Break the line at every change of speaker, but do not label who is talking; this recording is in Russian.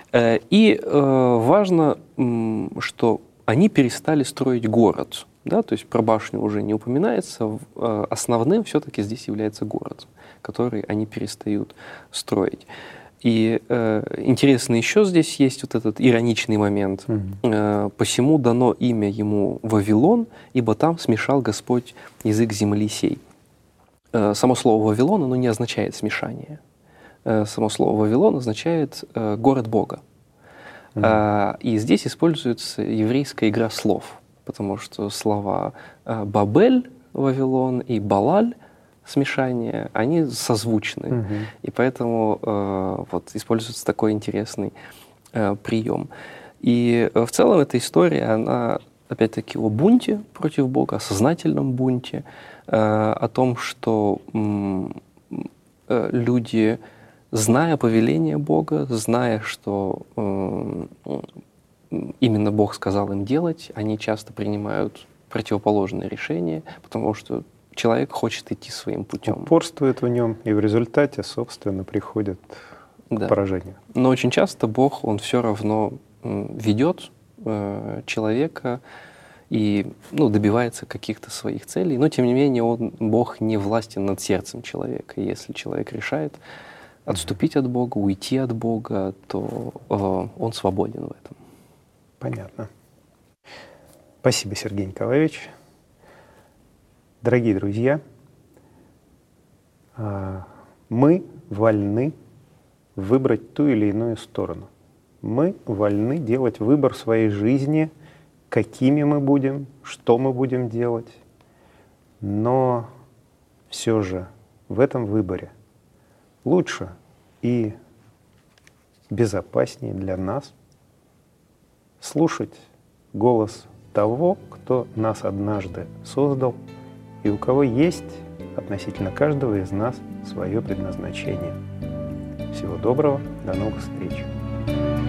И важно, что они перестали строить город. Да? То есть про башню уже не упоминается. Основным все-таки здесь является город, который они перестают строить. И интересно еще здесь есть вот этот ироничный момент. «Посему дано имя ему Вавилон, ибо там смешал Господь язык земли сей». Само слово «Вавилон» оно не означает смешание. Само слово «Вавилон» означает «город Бога». И здесь используется еврейская игра слов, потому что слова «Бабель», «Вавилон» и «Балаль», смешание, они созвучны. И поэтому вот используется такой интересный прием. И в целом эта история, она опять-таки о бунте против Бога, о сознательном бунте, о том, что люди, зная повеление Бога, зная, что именно Бог сказал им делать, они часто принимают противоположные решения, потому что человек хочет идти своим путем.
Упорствует в нем, и в результате, собственно, приходит к поражению. Но
очень часто Бог, Он все равно ведет человека и добивается каких-то своих целей. Но, тем не менее, Бог не властен над сердцем человека. И если человек решает отступить от Бога, уйти от Бога, то он свободен в этом.
Понятно. Спасибо, Сергей Николаевич. Дорогие друзья, мы вольны выбрать ту или иную сторону. Мы вольны делать выбор в своей жизни, какими мы будем, что мы будем делать. Но все же в этом выборе лучше и безопаснее для нас слушать голос того, кто нас однажды создал, и у кого есть относительно каждого из нас свое предназначение. Всего доброго, до новых встреч!